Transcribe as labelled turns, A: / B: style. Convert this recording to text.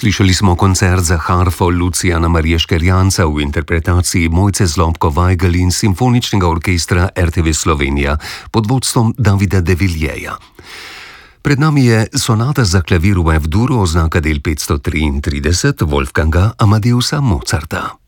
A: Slišali smo koncert za harfo Lucijana Marije Škerjanca v interpretaciji Mojce Zlobko-Vajgl in Simfoničnega orkestra RTV Slovenija pod vodstvom Davida de Villiers. Pred nami je sonata za klavir v F-duru, oznaka del 533 Wolfganga Amadeusa Mozarta.